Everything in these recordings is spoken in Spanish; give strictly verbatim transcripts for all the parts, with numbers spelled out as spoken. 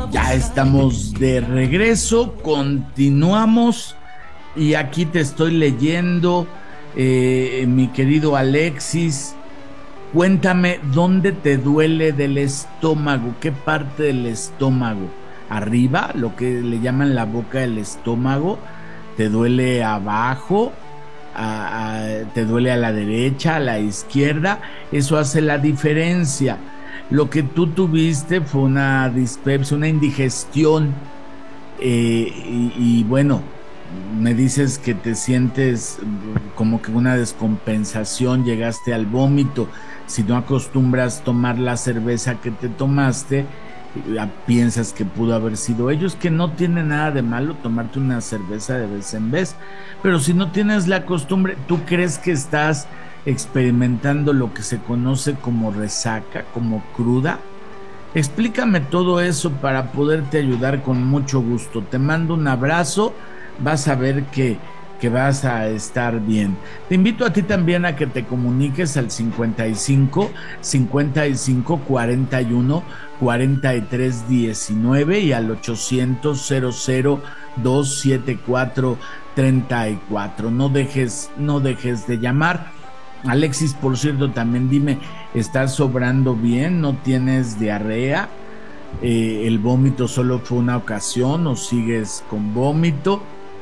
Ya estamos de regreso, continuamos y aquí te estoy leyendo, eh, mi querido Alexis. Cuéntame, ¿dónde te duele del estómago? ¿Qué parte del estómago? ¿Arriba? Lo que le llaman la boca del estómago. ¿Te duele abajo? ¿A, a, te duele a la derecha, a la izquierda? Eso hace la diferencia. Lo que tú tuviste fue una dispepsia, una indigestión, eh, y, y bueno, me dices que te sientes como que una descompensación, llegaste al vómito. Si no acostumbras tomar la cerveza que te tomaste, piensas que pudo haber sido ellos, que no tiene nada de malo tomarte una cerveza de vez en vez, pero si no tienes la costumbre, ¿tú crees que estás experimentando lo que se conoce como resaca, como cruda? Explícame todo eso para poderte ayudar con mucho gusto. Te mando un abrazo, vas a ver que, que vas a estar bien. Te invito a ti también a que te comuniques al cincuenta y cinco, cincuenta y cinco, cuarenta y uno, cuarenta y tres, diecinueve y al ochocientos, cero cero, doscientos setenta y cuatro, treinta y cuatro. No dejes, no dejes de llamar. Alexis, por cierto, también dime, ¿estás sobrando bien? ¿No tienes diarrea? Eh, ¿el vómito solo fue una ocasión o sigues con vómito?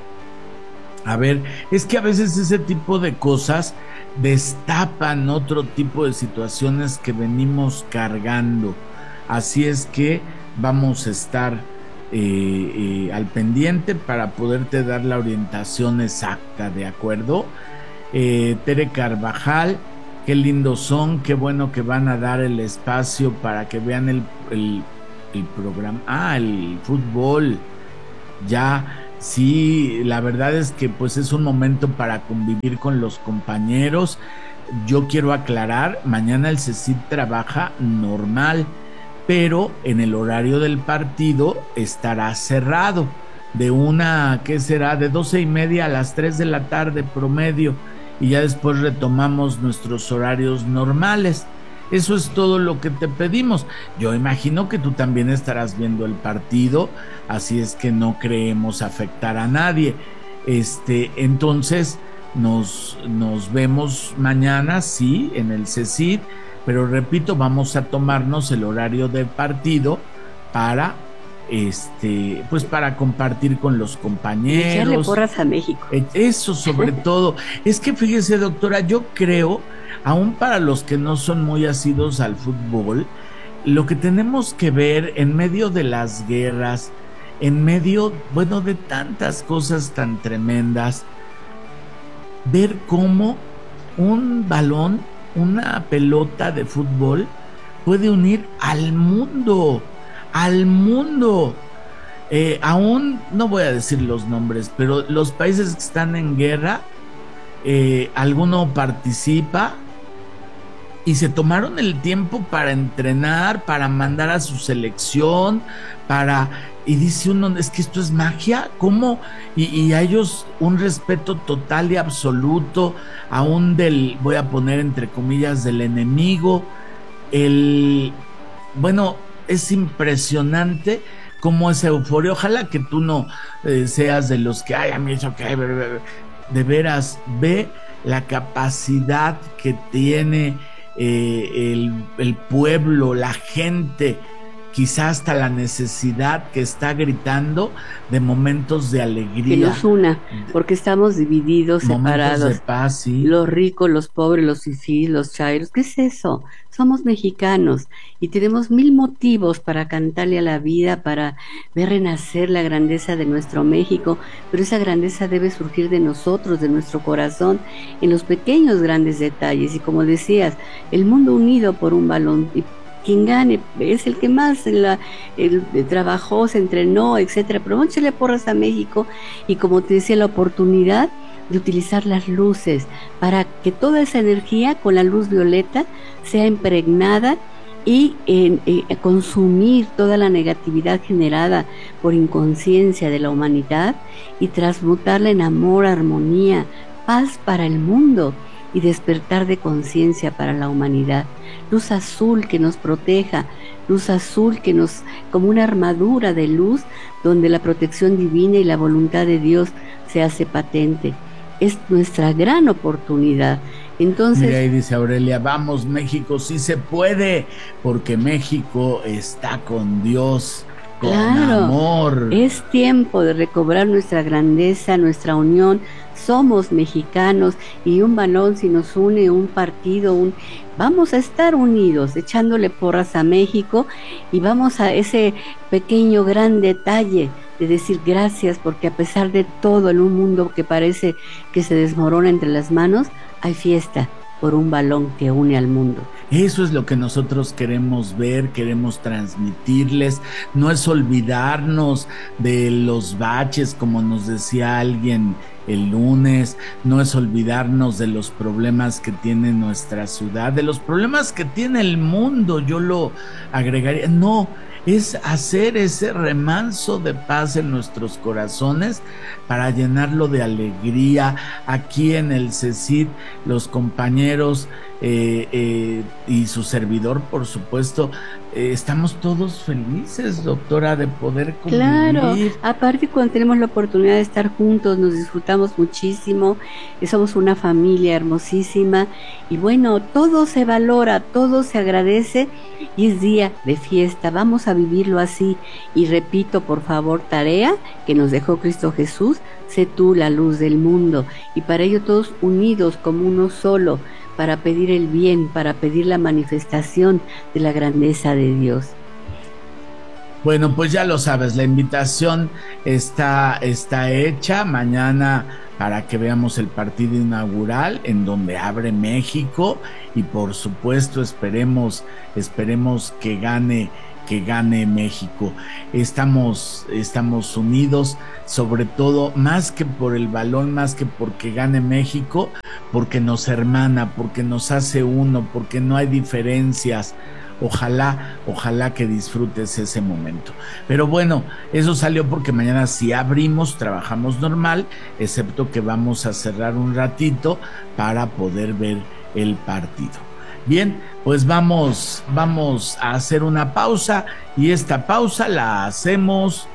A ver, es que a veces ese tipo de cosas destapan otro tipo de situaciones que venimos cargando. Así es que vamos a estar eh, eh, al pendiente para poderte dar la orientación exacta, ¿de acuerdo? Eh, Tere Carvajal, qué lindos son, qué bueno que van a dar el espacio para que vean el, el, el programa, ah, el fútbol, ya, sí, la verdad es que pues es un momento para convivir con los compañeros. Yo quiero aclarar, mañana el CECID trabaja normal, pero en el horario del partido estará cerrado, de una, ¿qué será? De doce y media a las tres de la tarde promedio, y ya después retomamos nuestros horarios normales. Eso es todo lo que te pedimos. Yo imagino que tú también estarás viendo el partido, así es que no creemos afectar a nadie. Este, entonces nos, nos vemos mañana, sí, en el CECID, pero repito, vamos a tomarnos el horario del partido para este, pues para compartir con los compañeros. Echarle porras a México. Eso sobre todo. Es que fíjese, doctora, yo creo, aún para los que no son muy asidos al fútbol, lo que tenemos que ver en medio de las guerras, en medio, bueno, de tantas cosas tan tremendas, ver cómo un balón, una pelota de fútbol puede unir al mundo, al mundo. Eh, aún no voy a decir los nombres, pero los países que están en guerra, eh, alguno participa y se tomaron el tiempo para entrenar, para mandar a su selección, para, y dice uno, es que esto es magia, ¿cómo? Y, y a ellos un respeto total y absoluto, aún del, voy a poner entre comillas, del enemigo. El, bueno, es impresionante cómo esa euforia. Ojalá que tú no eh, seas de los que, ay, a mí eso que, de veras, ve la capacidad que tiene eh, el, el pueblo, la gente, quizá hasta la necesidad que está gritando de momentos de alegría. Que nos una, porque estamos divididos, separados. Momentos de paz, sí. Los ricos, los pobres, los fifís, los chairos. ¿Qué es eso? Somos mexicanos y tenemos mil motivos para cantarle a la vida, para ver renacer la grandeza de nuestro México, pero esa grandeza debe surgir de nosotros, de nuestro corazón, en los pequeños grandes detalles. Y como decías, el mundo unido por un balón, y quien gane es el que más la, el, el, trabajó, se entrenó, etcétera. Pero vamos a echarle porras a México y, como te decía, la oportunidad de utilizar las luces para que toda esa energía con la luz violeta sea impregnada y eh, eh, consumir toda la negatividad generada por inconsciencia de la humanidad y transmutarla en amor, armonía, paz para el mundo. y despertar de conciencia para la humanidad. Luz azul que nos proteja, luz azul que nos, como una armadura de luz, donde la protección divina y la voluntad de Dios se hace patente. Es nuestra gran oportunidad. Entonces, mira, ahí dice Aurelia, vamos México, sí se puede, porque México está con Dios, con claro, amor. Es tiempo de recobrar nuestra grandeza, nuestra unión. Somos mexicanos y un balón si nos une un partido, un vamos a estar unidos, echándole porras a México, y vamos a ese pequeño gran detalle de decir gracias, porque a pesar de todo, en un mundo que parece que se desmorona entre las manos, hay fiesta por un balón que une al mundo. Eso es lo que nosotros queremos ver, queremos transmitirles. No es olvidarnos de los baches, como nos decía alguien el lunes, no es olvidarnos de los problemas que tiene nuestra ciudad, de los problemas que tiene el mundo, yo lo agregaría. No, es hacer ese remanso de paz en nuestros corazones para llenarlo de alegría. Aquí en el CECIT, los compañeros eh, eh, y su servidor, por supuesto, eh, estamos todos felices, doctora, de poder convivir. Claro, aparte cuando tenemos la oportunidad de estar juntos, nos disfrutamos muchísimo, somos una familia hermosísima, y bueno, todo se valora, todo se agradece, y es día de fiesta. Vamos a vivirlo así. Y repito, por favor, tarea que nos dejó Cristo Jesús: sé tú la luz del mundo, y para ello todos unidos como uno solo, para pedir el bien, para pedir la manifestación de la grandeza de Dios. Bueno, pues ya lo sabes, la invitación está, está hecha mañana para que veamos el partido inaugural en donde abre México, y por supuesto esperemos, esperemos que gane, que gane México. Estamos, estamos unidos, sobre todo, más que por el balón, más que porque gane México, porque nos hermana, porque nos hace uno, porque no hay diferencias. Ojalá, ojalá que disfrutes ese momento. Pero bueno, eso salió porque mañana sí abrimos, trabajamos normal, excepto que vamos a cerrar un ratito para poder ver el partido. Bien, pues vamos, vamos a hacer una pausa, y esta pausa la hacemos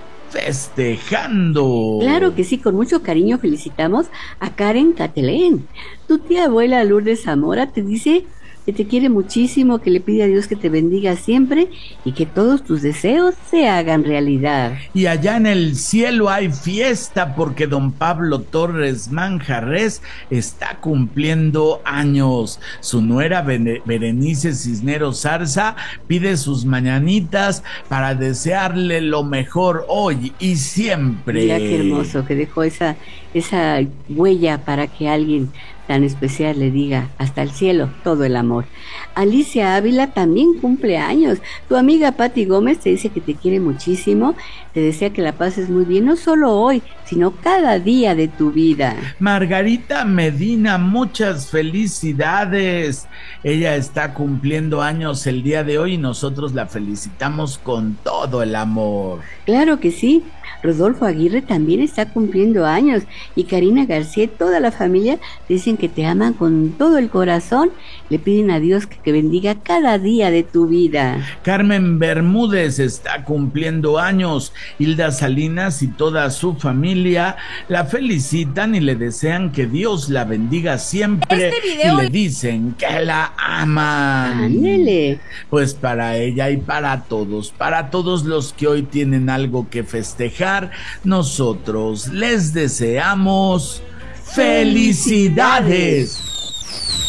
festejando. Claro que sí, con mucho cariño felicitamos a Karen Catelén. Tu tía abuela Lourdes Zamora te dice que te quiere muchísimo, que le pide a Dios que te bendiga siempre y que todos tus deseos se hagan realidad. Y allá en el cielo hay fiesta, porque don Pablo Torres Manjarres está cumpliendo años. Su nuera Berenice Cisneros Zarza pide sus mañanitas para desearle lo mejor hoy y siempre. Mira qué hermoso que dejó esa, esa huella para que alguien tan especial le diga hasta el cielo todo el amor. Alicia Ávila también cumple años. Tu amiga Patti Gómez te dice que te quiere muchísimo, te desea que la pases muy bien, no solo hoy, sino cada día de tu vida. Margarita Medina, muchas felicidades. Ella está cumpliendo años el día de hoy y nosotros la felicitamos con todo el amor. Claro que sí. Rodolfo Aguirre también está cumpliendo años, y Karina García y toda la familia dicen que te aman con todo el corazón, le piden a Dios que, que bendiga cada día de tu vida. Carmen Bermúdez está cumpliendo años, Hilda Salinas y toda su familia la felicitan y le desean que Dios la bendiga siempre, este video... y le dicen que la aman. Ándele. Pues para ella y para todos, para todos los que hoy tienen algo que festejar, nosotros les deseamos felicidades.